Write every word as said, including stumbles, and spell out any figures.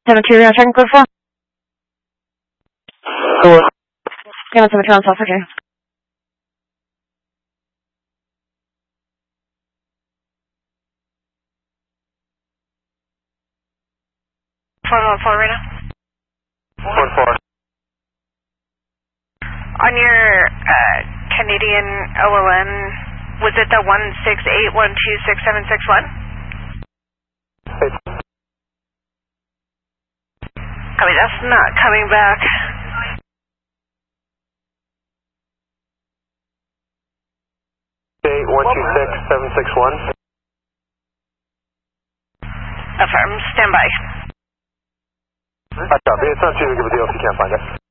seven two, you're checking code four. Four. seven seven two on South Virginia. four one four right now. Four four. On your uh, Canadian O L N, was it the one six eight one two six seven six one? I mean, that's not coming back. eight one two six seven six one. Affirm, stand by. I copy. It's not too big of a deal if you can't find it.